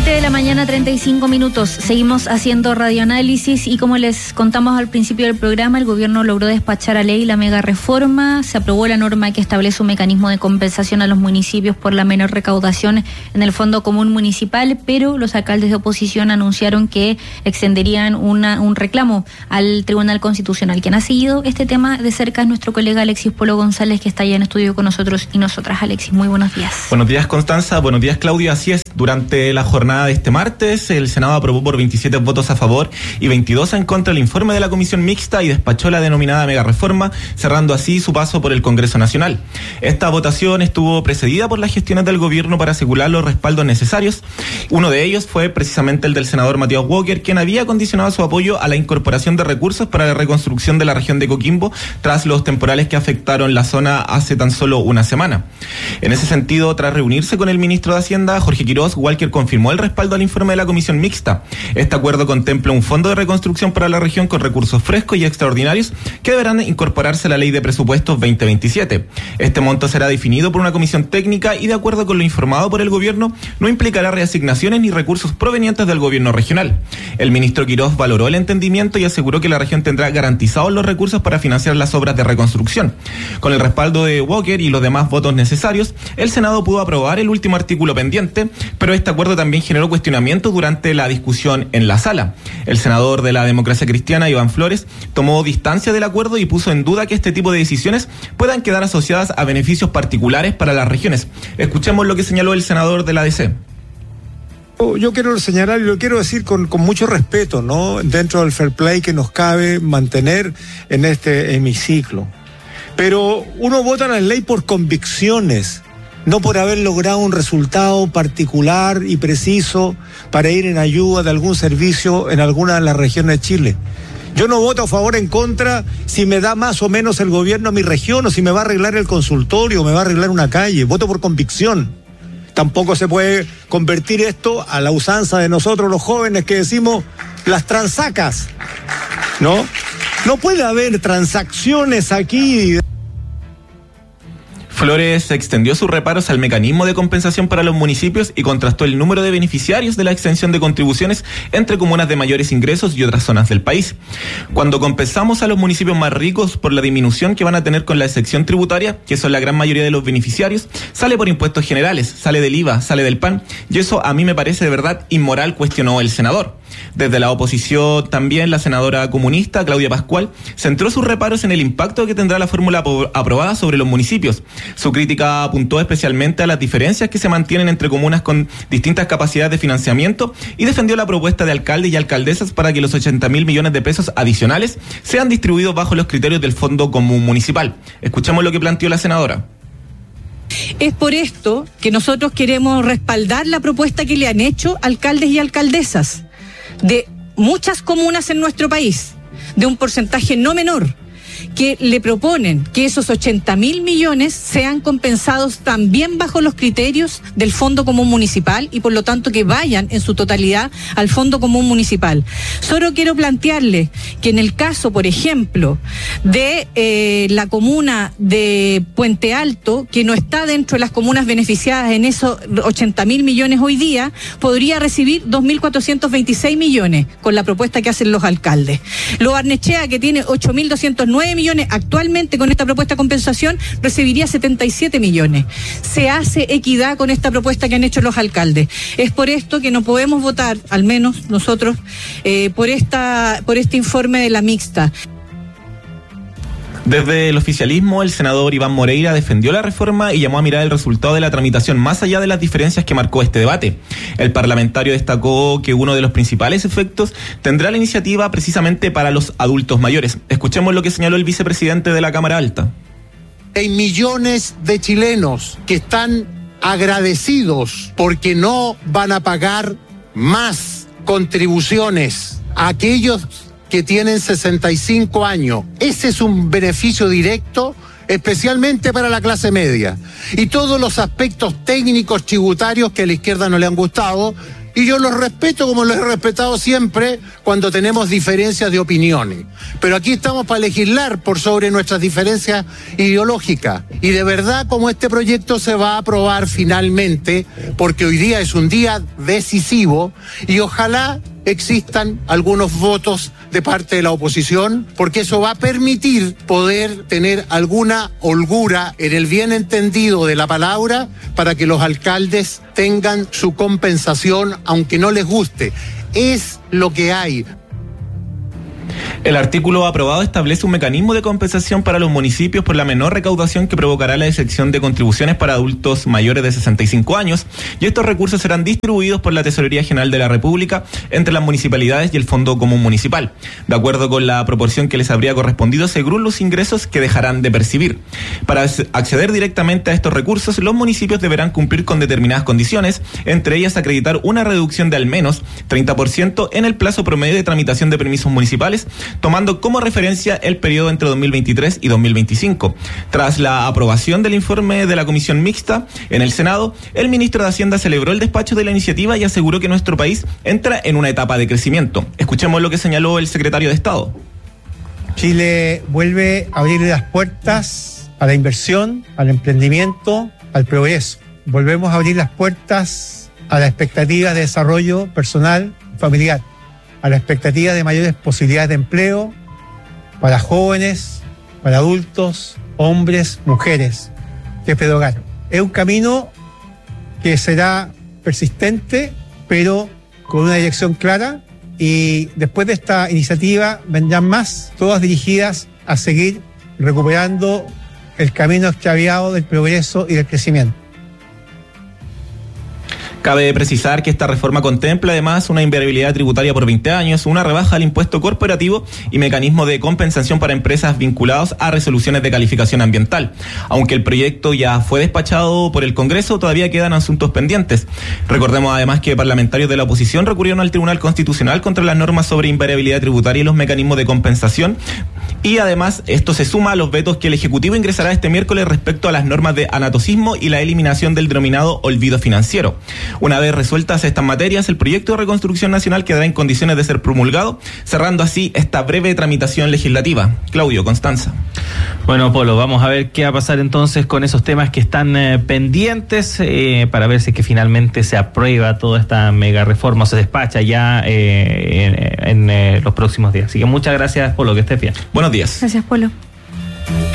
7:35 a.m. Seguimos haciendo radioanálisis y como les contamos al principio del programa, el gobierno logró despachar a ley la mega reforma. Se aprobó la norma que establece un mecanismo de compensación a los municipios por la menor recaudación en el Fondo Común Municipal, pero los alcaldes de oposición anunciaron que extenderían un reclamo al Tribunal Constitucional. Quien ha seguido este tema de cerca es nuestro colega Alexis Polo González, que está allá en estudio con nosotros y nosotras. Alexis, muy buenos días. Buenos días, Constanza. Buenos días, Claudia. Así es, durante la jornada de este martes, el Senado aprobó por 27 votos a favor y 22 en contra el informe de la Comisión Mixta y despachó la denominada mega reforma, cerrando así su paso por el Congreso Nacional. Esta votación estuvo precedida por las gestiones del gobierno para asegurar los respaldos necesarios. Uno de ellos fue precisamente el del senador Matías Walker, quien había condicionado su apoyo a la incorporación de recursos para la reconstrucción de la región de Coquimbo tras los temporales que afectaron la zona hace tan solo una semana. En ese sentido, tras reunirse con el ministro de Hacienda, Jorge Quiroz, Walker confirmó el respaldo al informe de la Comisión Mixta. Este acuerdo contempla un fondo de reconstrucción para la región con recursos frescos y extraordinarios que deberán incorporarse a la Ley de Presupuestos 2027. Este monto será definido por una comisión técnica y, de acuerdo con lo informado por el gobierno, no implicará reasignaciones ni recursos provenientes del gobierno regional. El ministro Quiroz valoró el entendimiento y aseguró que la región tendrá garantizados los recursos para financiar las obras de reconstrucción. Con el respaldo de Walker y los demás votos necesarios, el Senado pudo aprobar el último artículo pendiente, pero este acuerdo también generó cuestionamientos durante la discusión en la sala. El senador de la Democracia Cristiana, Iván Flores, tomó distancia del acuerdo y puso en duda que este tipo de decisiones puedan quedar asociadas a beneficios particulares para las regiones. Escuchemos lo que señaló el senador de la DC. Yo quiero señalar y lo quiero decir con mucho respeto, ¿no? Dentro del fair play que nos cabe mantener en este hemiciclo. Pero uno vota la ley por convicciones, no por haber logrado un resultado particular y preciso para ir en ayuda de algún servicio en alguna de las regiones de Chile. Yo no voto a favor o en contra si me da más o menos el gobierno a mi región o si me va a arreglar el consultorio o me va a arreglar una calle. Voto por convicción. Tampoco se puede convertir esto a la usanza de nosotros los jóvenes que decimos las transacas, ¿no? No puede haber transacciones aquí. Flores extendió sus reparos al mecanismo de compensación para los municipios y contrastó el número de beneficiarios de la extensión de contribuciones entre comunas de mayores ingresos y otras zonas del país. Cuando compensamos a los municipios más ricos por la disminución que van a tener con la excepción tributaria, que son la gran mayoría de los beneficiarios, sale por impuestos generales, sale del IVA, sale del PAN, y eso a mí me parece de verdad inmoral, cuestionó el senador. Desde la oposición también la senadora comunista Claudia Pascual centró sus reparos en el impacto que tendrá la fórmula aprobada sobre los municipios. Su crítica apuntó especialmente a las diferencias que se mantienen entre comunas con distintas capacidades de financiamiento y defendió la propuesta de alcaldes y alcaldesas para que los 80.000 millones de pesos adicionales sean distribuidos bajo los criterios del Fondo Común Municipal. Escuchemos lo que planteó la senadora. Es por esto que nosotros queremos respaldar la propuesta que le han hecho alcaldes y alcaldesas de muchas comunas en nuestro país, de un porcentaje no menor, que le proponen que esos 80.000 millones sean compensados también bajo los criterios del Fondo Común Municipal y por lo tanto que vayan en su totalidad al Fondo Común Municipal. Solo quiero plantearle que en el caso, por ejemplo, de la comuna de Puente Alto, que no está dentro de las comunas beneficiadas en esos 80.000 millones hoy día, podría recibir 2.426 millones con la propuesta que hacen los alcaldes. Lo Barnechea, que tiene 8.209 millones, actualmente con esta propuesta de compensación recibiría 77 millones. Se hace equidad con esta propuesta que han hecho los alcaldes. Es por esto que no podemos votar, al menos nosotros, por este informe de la mixta. Desde el oficialismo, el senador Iván Moreira defendió la reforma y llamó a mirar el resultado de la tramitación más allá de las diferencias que marcó este debate. El parlamentario destacó que uno de los principales efectos tendrá la iniciativa precisamente para los adultos mayores. Escuchemos lo que señaló el vicepresidente de la Cámara Alta. Hay millones de chilenos que están agradecidos porque no van a pagar más contribuciones a aquellos que tienen 65 años. Ese es un beneficio directo especialmente para la clase media, y todos los aspectos técnicos tributarios que a la izquierda no le han gustado, y yo los respeto como los he respetado siempre cuando tenemos diferencias de opiniones. Pero aquí estamos para legislar por sobre nuestras diferencias ideológicas. Y de verdad, como este proyecto se va a aprobar finalmente, porque hoy día es un día decisivo, y ojalá existan algunos votos de parte de la oposición, porque eso va a permitir poder tener alguna holgura en el bien entendido de la palabra para que los alcaldes tengan su compensación, aunque no les guste. Es lo que hay. El artículo aprobado establece un mecanismo de compensación para los municipios por la menor recaudación que provocará la exención de contribuciones para adultos mayores de 65 años, y estos recursos serán distribuidos por la Tesorería General de la República entre las municipalidades y el Fondo Común Municipal, de acuerdo con la proporción que les habría correspondido según los ingresos que dejarán de percibir. Para acceder directamente a estos recursos, los municipios deberán cumplir con determinadas condiciones, entre ellas acreditar una reducción de al menos 30% en el plazo promedio de tramitación de permisos municipales, tomando como referencia el periodo entre 2023 y 2025. Tras la aprobación del informe de la Comisión Mixta en el Senado, el ministro de Hacienda celebró el despacho de la iniciativa y aseguró que nuestro país entra en una etapa de crecimiento. Escuchemos lo que señaló el secretario de Estado. Chile vuelve a abrir las puertas a la inversión, al emprendimiento, al progreso. Volvemos a abrir las puertas a la expectativa de desarrollo personal y familiar, a la expectativa de mayores posibilidades de empleo para jóvenes, para adultos, hombres, mujeres, jefes de hogar. Es un camino que será persistente, pero con una dirección clara, y después de esta iniciativa vendrán más, todas dirigidas a seguir recuperando el camino extraviado del progreso y del crecimiento. Cabe precisar que esta reforma contempla además una invariabilidad tributaria por 20 años, una rebaja al impuesto corporativo y mecanismo de compensación para empresas vinculados a resoluciones de calificación ambiental. Aunque el proyecto ya fue despachado por el Congreso, todavía quedan asuntos pendientes. Recordemos además que parlamentarios de la oposición recurrieron al Tribunal Constitucional contra las normas sobre invariabilidad tributaria y los mecanismos de compensación, y además esto se suma a los vetos que el Ejecutivo ingresará este miércoles respecto a las normas de anatocismo y la eliminación del denominado olvido financiero. Una vez resueltas estas materias, el proyecto de reconstrucción nacional quedará en condiciones de ser promulgado, cerrando así esta breve tramitación legislativa. Claudio, Constanza. Bueno, Polo, vamos a ver qué va a pasar entonces con esos temas que están pendientes para ver si es que finalmente se aprueba toda esta mega reforma o se despacha ya en los próximos días. Así que muchas gracias, Polo, que estés bien. Buenos días. Gracias, Polo.